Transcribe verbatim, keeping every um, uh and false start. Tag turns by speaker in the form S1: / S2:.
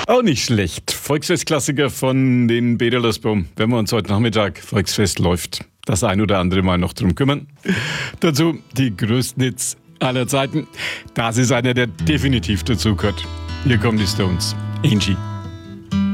S1: Auch nicht schlecht. Volksfestklassiker von den Bederlersbaum. Wenn wir uns heute Nachmittag, Volksfest läuft, das ein oder andere Mal noch drum kümmern. Dazu die größten Hits aller Zeiten. Das ist einer, der definitiv dazu gehört. Hier kommen die Stones. Angie.